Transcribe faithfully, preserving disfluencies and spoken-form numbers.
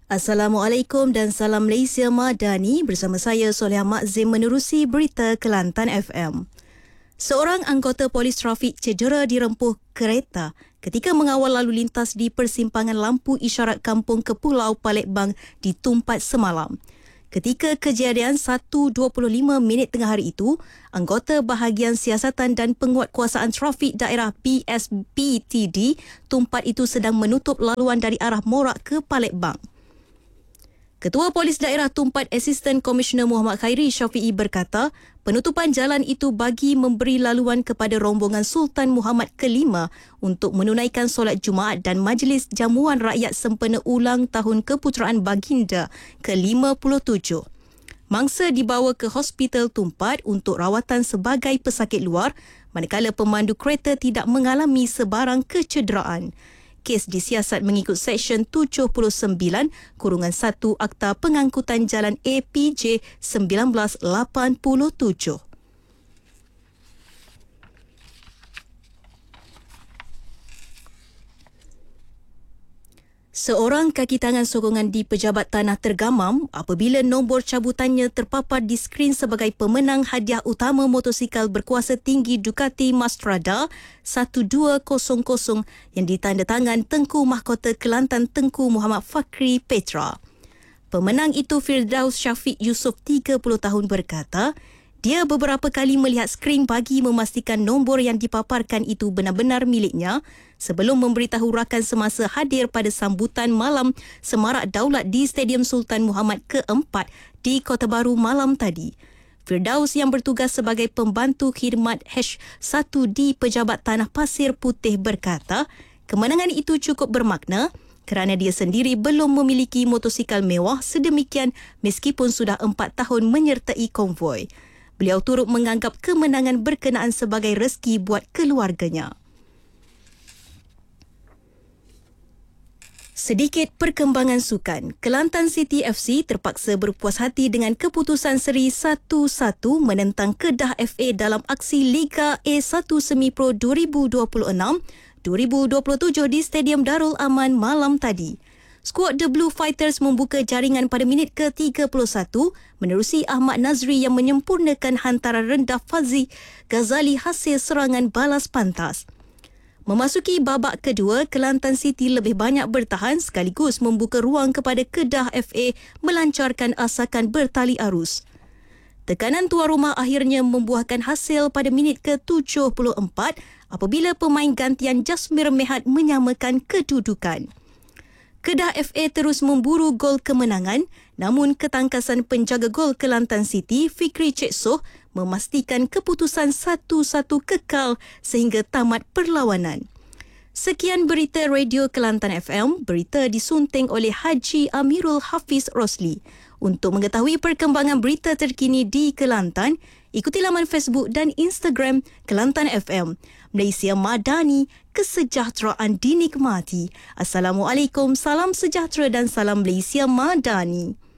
Assalamualaikum dan salam Malaysia Madani. Bersama saya Soleha Makzim menerusi berita Kelantan F M. Seorang anggota polis trafik cedera dirempuh kereta ketika mengawal lalu lintas di persimpangan lampu isyarat Kampung Kepulau Palembang di Tumpat semalam. Ketika kejadian satu dua puluh lima minit tengah hari itu, anggota Bahagian Siasatan dan Penguatkuasaan Trafik Daerah P S P T D Tumpat itu sedang menutup laluan dari arah Morak ke Palembang. Ketua Polis Daerah Tumpat Asisten Komisioner Muhammad Khairi Syafiee berkata, penutupan jalan itu bagi memberi laluan kepada rombongan Sultan Muhammad kelima untuk menunaikan solat Jumaat dan majlis jamuan rakyat sempena ulang tahun keputeraan baginda ke lima puluh tujuh. Mangsa dibawa ke Hospital Tumpat untuk rawatan sebagai pesakit luar, manakala pemandu kereta tidak mengalami sebarang kecederaan. Kes disiasat mengikut Seksyen tujuh puluh sembilan kurungan satu Akta Pengangkutan Jalan A P J seribu sembilan ratus lapan puluh tujuh. Seorang kaki tangan sokongan di Pejabat Tanah tergamam apabila nombor cabutannya terpapar di skrin sebagai pemenang hadiah utama motosikal berkuasa tinggi Ducati Mastrada satu dua kosong kosong yang ditandatangan Tengku Mahkota Kelantan Tengku Muhammad Fakri Petra. Pemenang itu Firdaus Syafiq Yusof tiga puluh tahun berkata, dia beberapa kali melihat skrin bagi memastikan nombor yang dipaparkan itu benar-benar miliknya sebelum memberitahu rakan semasa hadir pada sambutan malam Semarak Daulat di Stadium Sultan Muhammad keempat di Kota Baru malam tadi. Firdaus yang bertugas sebagai pembantu khidmat H satu di Pejabat Tanah Pasir Putih berkata, kemenangan itu cukup bermakna kerana dia sendiri belum memiliki motosikal mewah sedemikian meskipun sudah empat tahun menyertai konvoi. Beliau turut menganggap kemenangan berkenaan sebagai rezeki buat keluarganya. Sedikit perkembangan sukan. Kelantan City F C terpaksa berpuas hati dengan keputusan seri satu satu menentang Kedah F A dalam aksi Liga A satu Semi-Pro dua ribu dua puluh enam dua ribu dua puluh tujuh di Stadium Darul Aman malam tadi. Skuad The Blue Fighters membuka jaringan pada minit ke tiga puluh satu menerusi Ahmad Nazri yang menyempurnakan hantaran rendah Fazi Ghazali hasil serangan balas pantas. Memasuki babak kedua, Kelantan City lebih banyak bertahan sekaligus membuka ruang kepada Kedah F A melancarkan asakan bertali arus. Tekanan tuan rumah akhirnya membuahkan hasil pada minit ke tujuh puluh empat apabila pemain gantian Jasmir Mehat menyamakan kedudukan. Kedah F A terus memburu gol kemenangan, namun ketangkasan penjaga gol Kelantan City, Fikri Cik Soh, memastikan keputusan satu satu kekal sehingga tamat perlawanan. Sekian berita Radio Kelantan F M, berita disunting oleh Haji Amirul Hafiz Rosli. Untuk mengetahui perkembangan berita terkini di Kelantan, ikuti laman Facebook dan Instagram Kelantan F M. Malaysia Madani, kesejahteraan dinikmati. Assalamualaikum, salam sejahtera dan salam Malaysia Madani.